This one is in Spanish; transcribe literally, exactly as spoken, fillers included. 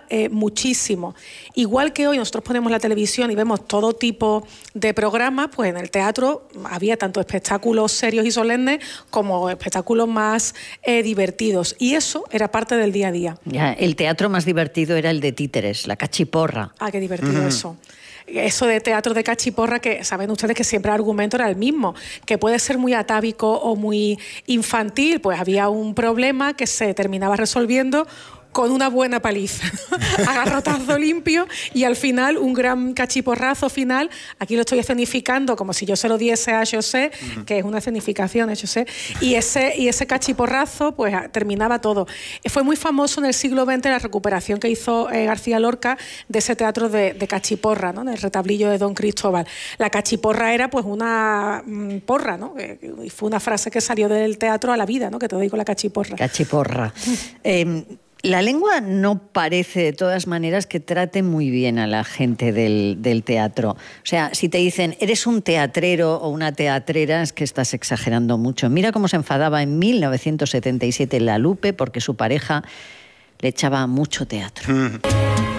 eh, muchísimo. Igual que hoy nosotros ponemos la televisión y vemos todo tipo de programas, pues en el teatro había tanto espectáculos serios y solemnes como espectáculos más eh, divertidos. Y eso era parte del día a día. Ya, el teatro más divertido era el de títeres, la cachiporra. Ah, qué divertido mm. eso. Eso de teatro de cachiporra, que saben ustedes que siempre el argumento era el mismo, que puede ser muy atávico o muy infantil, pues había un problema que se terminaba resolviendo con una buena paliza, agarrotazo limpio y al final un gran cachiporrazo final. Aquí lo estoy escenificando como si yo se lo diese a José, uh-huh. que es una escenificación de José, y ese, y ese cachiporrazo pues terminaba todo. Fue muy famoso en el siglo veinte la recuperación que hizo eh, García Lorca de ese teatro de, de cachiporra, ¿no? Del retablillo de Don Cristóbal. La cachiporra era pues una mm, porra, ¿no? Y fue una frase que salió del teatro a la vida, ¿no? Que te digo la cachiporra. Cachiporra. eh, La lengua no parece, de todas maneras, que trate muy bien a la gente del, del teatro. O sea, si te dicen, eres un teatrero o una teatrera, es que estás exagerando mucho. Mira cómo se enfadaba en mil novecientos setenta y siete La Lupe porque su pareja le echaba mucho teatro.